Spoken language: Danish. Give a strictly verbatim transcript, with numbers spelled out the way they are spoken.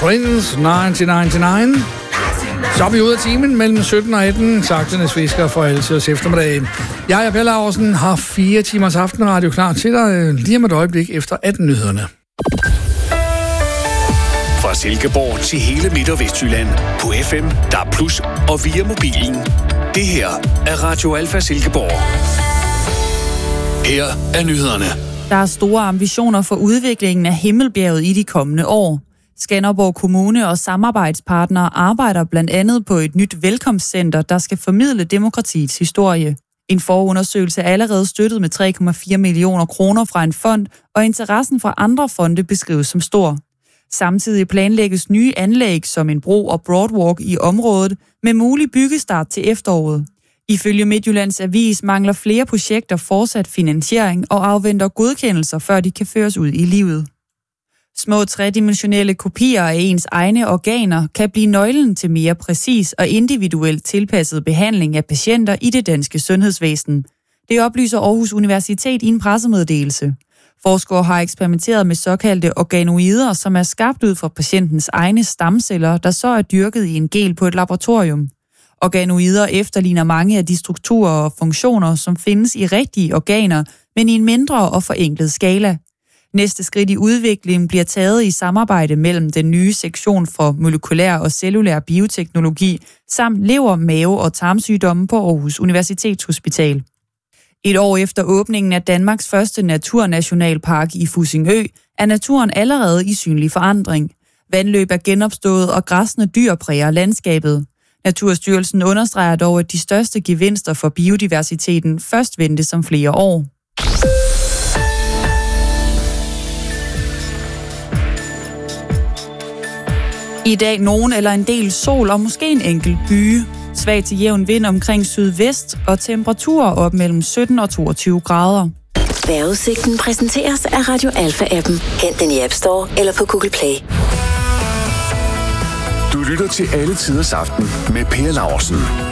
Prince, nitten nioghalvfems. Så er vi ude af timen mellem sytten og atten. Saksenes fisker for altid os eftermiddag. Jeg og Per Laursen har fire timers aftenradio klar til dig lige om et øjeblik efter atten-nyhederne. Fra Silkeborg til hele Midt- og Vestjylland på F M, D A B plus, og via mobilen. Det her er Radio Alfa Silkeborg. Her er nyhederne. Der er store ambitioner for udviklingen af Himmelbjerget i de kommende år. Skanderborg Kommune og samarbejdspartnere arbejder blandt andet på et nyt velkomstcenter, der skal formidle demokratiets historie. En forundersøgelse er allerede støttet med tre komma fire millioner kroner fra en fond, og interessen fra andre fonde beskrives som stor. Samtidig planlægges nye anlæg som en bro og broadwalk i området med mulig byggestart til efteråret. Ifølge Midtjyllands Avis mangler flere projekter fortsat finansiering og afventer godkendelser, før de kan føres ud i livet. Små tredimensionelle kopier af ens egne organer kan blive nøglen til mere præcis og individuelt tilpasset behandling af patienter i det danske sundhedsvæsen. Det oplyser Aarhus Universitet i en pressemeddelelse. Forskere har eksperimenteret med såkaldte organoider, som er skabt ud fra patientens egne stamceller, der så er dyrket i en gel på et laboratorium. Organoider efterligner mange af de strukturer og funktioner, som findes i rigtige organer, men i en mindre og forenklet skala. Næste skridt i udviklingen bliver taget i samarbejde mellem den nye sektion for molekylær og cellulær bioteknologi samt lever-, mave- og tarmsygdomme på Aarhus Universitetshospital. Et år efter åbningen af Danmarks første naturnationalpark i Fussingø er naturen allerede i synlig forandring. Vandløb er genopstået, og græssende dyr præger landskabet. Naturstyrelsen understreger dog, at de største gevinster for biodiversiteten først ventes om flere år. I dag nogen eller en del sol og måske en enkelt byge. Svag til jævn vind omkring sydvest og temperaturer op mellem sytten og toogtyve grader. Vejrudsigten præsenteres af Radio Alfa-appen. Hent den i App Store eller på Google Play. Du lytter til Alle Tiders Aften med Per Laursen.